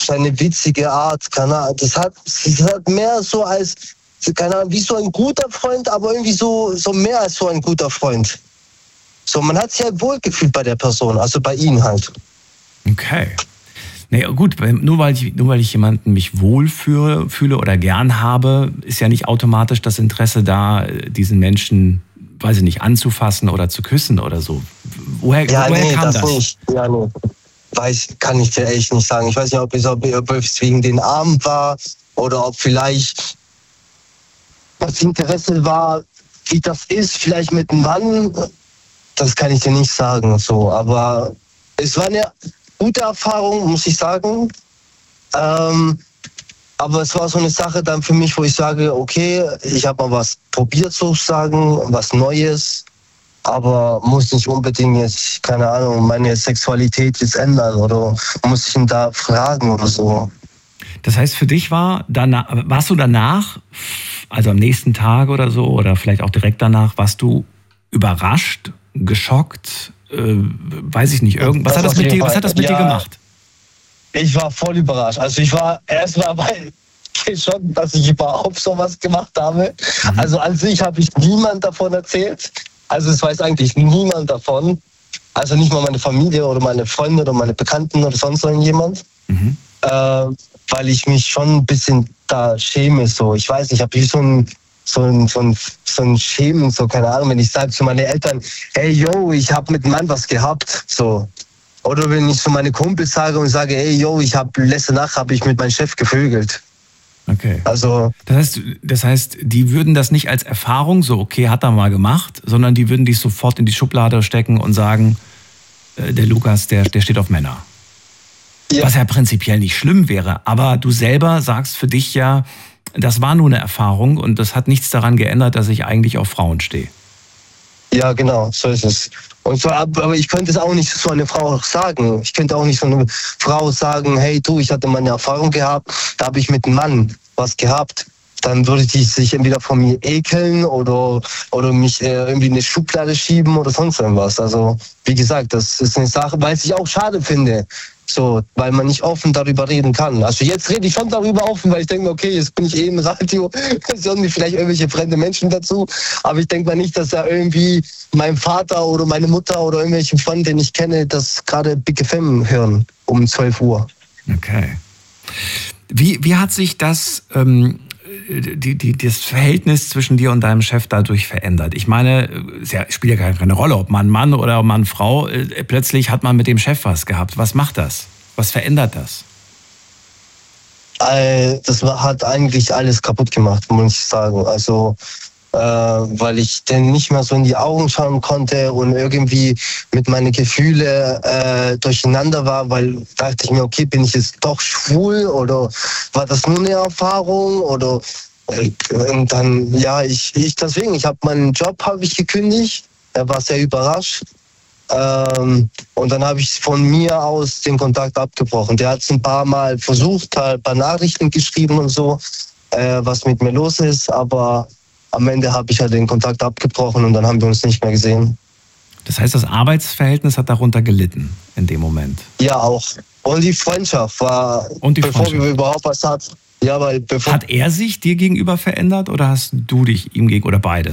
seine witzige Art, keine Ahnung, das hat mehr so als, keine Ahnung, wie so ein guter Freund, aber irgendwie so mehr als so ein guter Freund. So, man hat sich halt wohlgefühlt bei der Person, also bei ihm halt. Okay. Naja, gut, nur weil ich jemanden mich wohlfühle oder gern habe, ist ja nicht automatisch das Interesse da, diesen Menschen, weiß ich nicht, anzufassen oder zu küssen oder so. Woher kam das? Nicht. Ja, nee. Kann ich dir echt nicht sagen. Ich weiß nicht, ob es wegen den Armen war oder ob vielleicht das Interesse war, wie das ist, vielleicht mit einem Mann. Das kann ich dir nicht sagen. So, aber es war eine gute Erfahrung, muss ich sagen. Aber es war so eine Sache dann für mich, wo ich sage, okay, ich habe mal was probiert sozusagen, was Neues, aber muss nicht unbedingt jetzt, keine Ahnung, meine Sexualität jetzt ändern oder muss ich ihn da fragen oder so. Das heißt, für dich warst du danach, also am nächsten Tag oder so, oder vielleicht auch direkt danach, warst du überrascht, geschockt, weiß ich nicht, was hat das mit dir gemacht? Ich war voll überrascht. Also ich war erstmal geschockt, dass ich überhaupt sowas gemacht habe. Also an sich habe ich niemand davon erzählt. Also es weiß eigentlich niemand davon. Also nicht mal meine Familie oder meine Freunde oder meine Bekannten oder sonst irgendjemand. Weil ich mich schon ein bisschen da schäme. So. Ich weiß nicht, ich habe hier so ein Schämen, so keine Ahnung, wenn ich sage zu meinen Eltern, hey yo, ich habe mit einem Mann was gehabt. So. Oder wenn ich zu meinen Kumpels sage und sage, hey yo, letzte Nacht habe ich mit meinem Chef gevögelt. Okay. Also, das heißt, die würden das nicht als Erfahrung, so okay, hat er mal gemacht, sondern die würden dich sofort in die Schublade stecken und sagen, der Lukas, der steht auf Männer. Ja. Was ja prinzipiell nicht schlimm wäre, aber du selber sagst für dich ja, das war nur eine Erfahrung und das hat nichts daran geändert, dass ich eigentlich auf Frauen stehe. Ja, genau, so ist es. Und so, aber ich könnte es auch nicht so eine Frau sagen. Ich könnte auch nicht so eine Frau sagen, hey du, ich hatte mal eine Erfahrung gehabt, da habe ich mit einem Mann was gehabt. Dann würde die sich entweder von mir ekeln oder mich irgendwie in eine Schublade schieben oder sonst irgendwas. Also wie gesagt, das ist eine Sache, weil ich auch schade finde. So, weil man nicht offen darüber reden kann. Also jetzt rede ich schon darüber offen, weil ich denke, okay, jetzt bin ich im Radio, es hören mir vielleicht irgendwelche fremde Menschen dazu, aber ich denke mal nicht, dass da irgendwie mein Vater oder meine Mutter oder irgendwelche Freunde, den ich kenne, das gerade Big FM hören um 12 Uhr. Okay. Wie hat sich das Verhältnis zwischen dir und deinem Chef dadurch verändert? Ich meine, es spielt ja keine Rolle, ob man Mann oder Mann Frau, plötzlich hat man mit dem Chef was gehabt. Was macht das? Was verändert das? Das hat eigentlich alles kaputt gemacht, muss ich sagen. Also, weil ich dann nicht mehr so in die Augen schauen konnte und irgendwie mit meinen Gefühlen durcheinander war, weil dachte ich mir, okay, bin ich jetzt doch schwul oder war das nur eine Erfahrung oder und dann, ja, deswegen, ich habe meinen Job gekündigt, er war sehr überrascht. Und dann habe ich von mir aus den Kontakt abgebrochen. Der hat es ein paar Mal versucht, ein paar Nachrichten geschrieben und so, was mit mir los ist, aber am Ende habe ich halt den Kontakt abgebrochen und dann haben wir uns nicht mehr gesehen. Das heißt, das Arbeitsverhältnis hat darunter gelitten in dem Moment? Ja, auch. Und die Freundschaft war, bevor wir überhaupt was hatten. Ja, weil hat er sich dir gegenüber verändert oder hast du dich ihm gegenüber, oder beide?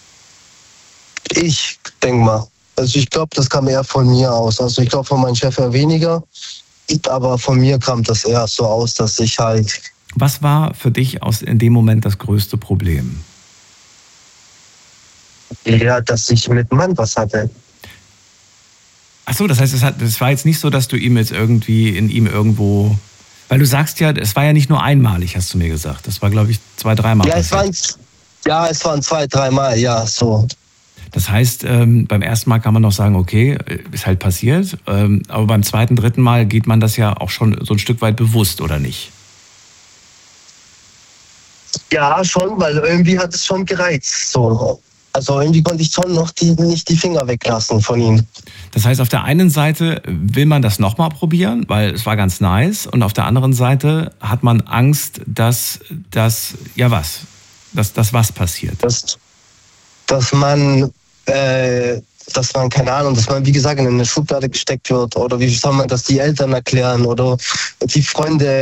Ich denke mal. Also ich glaube, das kam eher von mir aus. Also ich glaube, von meinem Chef eher weniger. Aber von mir kam das eher so aus, dass ich halt... Was war für dich in dem Moment das größte Problem? Ja, dass ich mit einem Mann was hatte. Ach so, das heißt, es war jetzt nicht so, dass du ihm jetzt irgendwie in ihm irgendwo... Weil du sagst ja, es war ja nicht nur einmalig, hast du mir gesagt. Das war, glaube ich, 2-3 Mal. Ja, es waren 2-3 Mal, ja, so. Das heißt, beim ersten Mal kann man noch sagen, okay, ist halt passiert. Aber beim 2., 3. Mal geht man das ja auch schon so ein Stück weit bewusst, oder nicht? Ja, schon, weil irgendwie hat es schon gereizt. So. Also irgendwie konnte ich schon noch nicht die Finger weglassen von ihm. Das heißt, auf der einen Seite will man das nochmal probieren, weil es war ganz nice. Und auf der anderen Seite hat man Angst, dass was passiert. Dass man, keine Ahnung, dass man, wie gesagt, in eine Schublade gesteckt wird. Oder wie soll man das die Eltern erklären oder die Freunde